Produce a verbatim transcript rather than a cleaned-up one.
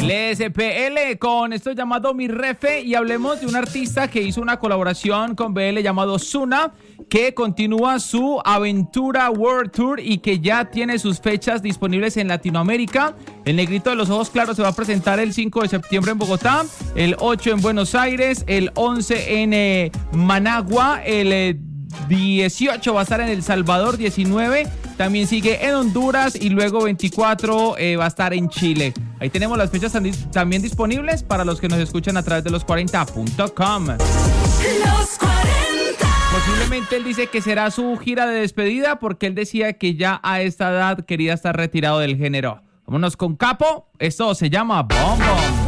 Les P L con esto llamado Mi Refe, y hablemos de un artista que hizo una colaboración con B L llamado Zuna, que continúa su aventura World Tour y que ya tiene sus fechas disponibles en Latinoamérica. El Negrito de los Ojos Claros se va a presentar el cinco de septiembre en Bogotá, el ocho en Buenos Aires, el once en eh, Managua, el eh, dieciocho va a estar en El Salvador, diecinueve también sigue en Honduras y luego veinticuatro eh, va a estar en Chile. Ahí tenemos las fechas también disponibles para los que nos escuchan a través de los cuarenta punto com. Los cuarenta. Posiblemente él dice que será su gira de despedida porque él decía que ya a esta edad quería estar retirado del género. Vámonos con Capo, esto se llama Bom Bom.